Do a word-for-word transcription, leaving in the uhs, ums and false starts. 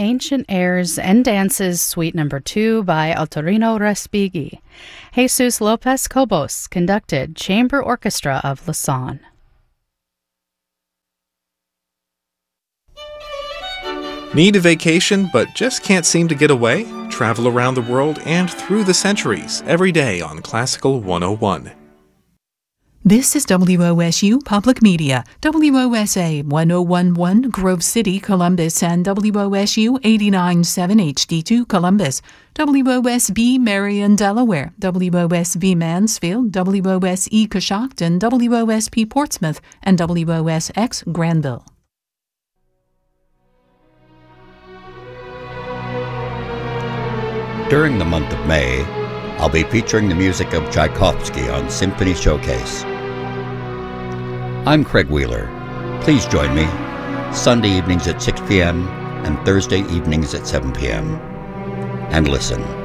Ancient Airs and Dances, Suite Number two by Altorino Respighi. Jesus Lopez Cobos conducted Chamber Orchestra of Lausanne. Need a vacation but just can't seem to get away? Travel around the world and through the centuries every day on Classical one oh one. This is W O S U Public Media, W O S A one oh one point one Grove City, Columbus, and W O S U eighty-nine point seven H D two Columbus, W O S B Marion, Delaware, W O S B Mansfield, W O S E Coshocton, W O S P Portsmouth, and W O S X Granville. During the month of May, I'll be featuring the music of Tchaikovsky on Symphony Showcase. I'm Craig Wheeler. Please join me Sunday evenings at six p.m. and Thursday evenings at seven p.m. and listen.